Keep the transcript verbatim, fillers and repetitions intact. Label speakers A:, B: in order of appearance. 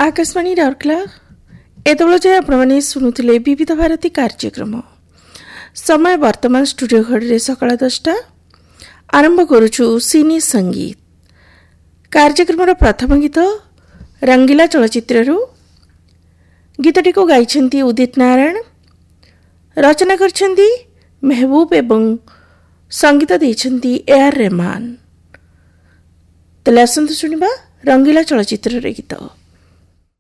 A: आकाशवाणी राउरकेला एतबेले जाए आपने शुणुले विविध भारती कार्यक्रम समय वर्तमान स्टूडियो घड़ी सकाल दसटा आरंभ करुचु सिनी संगीत कार्यक्रम प्रथम गीत रंगीला चलचित्रु गीतटी को गाइछन्ति उदित नारायण रचना करछन्ति मेहबूब एवं संगीत देछन्ति ए आर रहमान। तले आसन्तु शुणिबा रंगीला चलचित्र रे गीत।